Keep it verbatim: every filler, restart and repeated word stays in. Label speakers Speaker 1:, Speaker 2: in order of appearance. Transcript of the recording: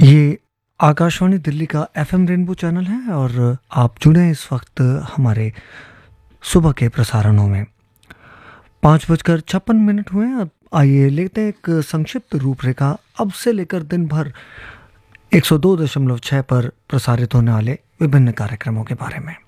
Speaker 1: ये आकाशवाणी दिल्ली का FM rainbow channel है और आप जुड़े हैं इस वक्त हमारे सुबह के प्रसारणों में। पाँच बजकर छप्पन मिनट हुए हैं। अब आइए लेते हैं एक संक्षिप्त रूपरेखा अब से लेकर दिन भर एक सौ दो दशमलव छः पर प्रसारित होने वाले विभिन्न कार्यक्रमों के बारे में।